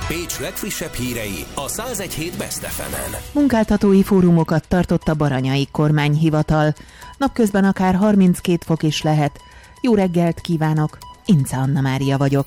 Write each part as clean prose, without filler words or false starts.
Pécs legfrissebb hírei a 101.7 Best FM-en. Munkáltatói fórumokat tartott a Baranyai Kormányhivatal. Napközben akár 32 fok is lehet. Jó reggelt kívánok! Ince Anna Mária vagyok.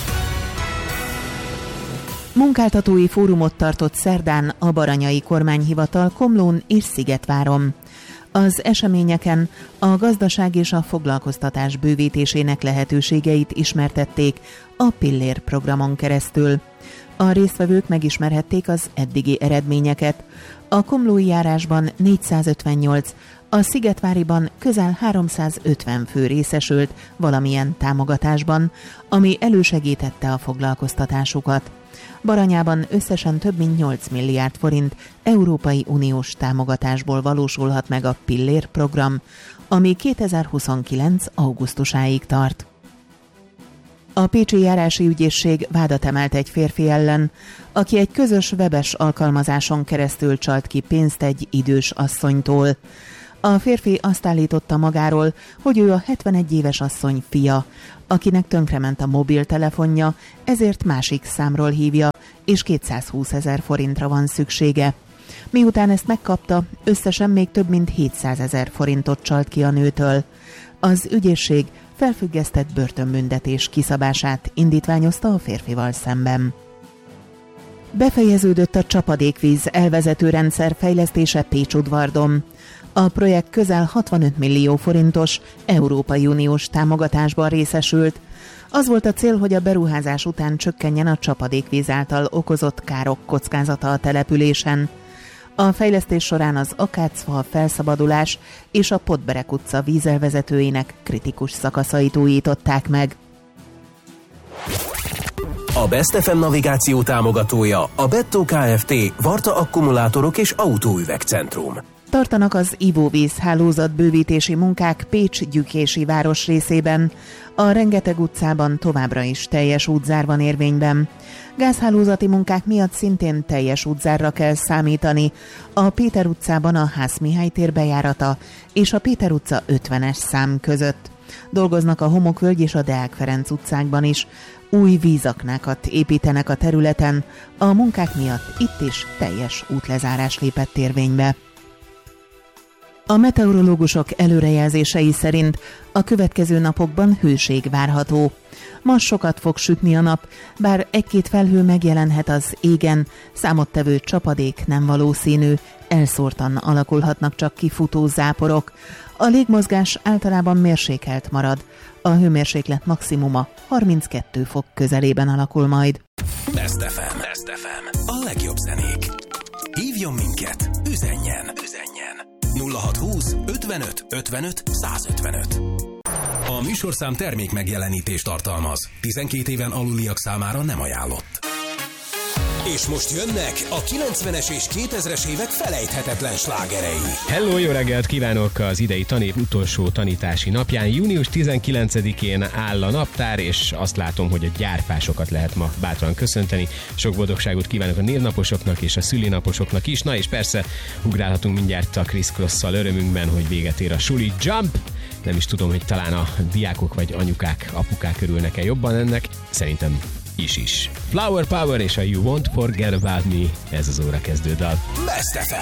Munkáltatói fórumot tartott szerdán a Baranyai Kormányhivatal Komlón és Szigetváron. Az eseményeken a gazdaság és a foglalkoztatás bővítésének lehetőségeit ismertették a Pillér programon keresztül. A résztvevők megismerhették az eddigi eredményeket. A komlói járásban 458, a szigetváriban közel 350 fő részesült valamilyen támogatásban, ami elősegítette a foglalkoztatásukat. Baranyában összesen több mint 8 milliárd forint Európai Uniós támogatásból valósulhat meg a Pillér program, ami 2029. augusztusáig tart. A Pécsi Járási Ügyészség vádat emelt egy férfi ellen, aki egy közös webes alkalmazáson keresztül csalt ki pénzt egy idős asszonytól. A férfi azt állította magáról, hogy ő a 71 éves asszony fia, akinek tönkrement a mobiltelefonja, ezért másik számról hívja, és 220 000 forintra van szüksége. Miután ezt megkapta, összesen még több mint 700 000 forintot csalt ki a nőtől. Az ügyészség felfüggesztett börtönbüntetés kiszabását indítványozta a férfival szemben. Befejeződött a csapadékvíz elvezető rendszer fejlesztése Pécsudvardon. A projekt közel 65 millió forintos Európai Uniós támogatásban részesült. Az volt a cél, hogy a beruházás után csökkenjen a csapadékvíz által okozott károk kockázata a településen. A fejlesztés során az Akácfal felszabadulás és a Podberek utca vízelvezetőinek kritikus szakaszait újították meg. A Best FM navigáció támogatója a Bettó Kft. Varta akkumulátorok és autóüvegcentrum. Tartanak az ivóvíz hálózat bővítési munkák Pécs gyükési városrészében. A Rengeteg utcában továbbra is teljes útzár van érvényben. Gázhálózati munkák miatt szintén teljes útzárra kell számítani. A Péter utcában a Ház Mihály tér bejárata és a Péter utca 50-es szám között. Dolgoznak a Homokvölgy és a Deák Ferenc utcákban is. Új vízaknákat építenek a területen. A munkák miatt itt is teljes útlezárás lépett érvénybe. A meteorológusok előrejelzései szerint a következő napokban hőség várható. Ma sokat fog sütni a nap, bár egy-két felhő megjelenhet az égen, számottevő csapadék nem valószínű, elszórtan alakulhatnak csak kifutó záporok. A légmozgás általában mérsékelt marad. A hőmérséklet maximuma 32 fok közelében alakul majd. Best FM. Best FM. A legjobb zenék. Hívjon minket, üzenjen. 0620 55 55 155. A műsorszám termék megjelenítést tartalmaz. 12 éven aluliak számára nem ajánlott. És most jönnek a 90-es és 2000-es évek felejthetetlen slágerei. Hello, jó reggelt kívánok! Az idei tanév utolsó tanítási napján, június 19-én áll a naptár, és azt látom, hogy a gyárfásokat lehet ma bátran köszönteni. Sok boldogságot kívánok a névnaposoknak és a szülinaposoknak is. Na és persze ugrálhatunk mindjárt a Criss Cross-szal örömünkben, hogy véget ér a suli. Jump! Nem is tudom, hogy talán a diákok vagy anyukák, apukák örülnek-e jobban ennek. Szerintem is. Flower Power és a You Won't Forget About Me, ez az óra kezdő dal. Best FM.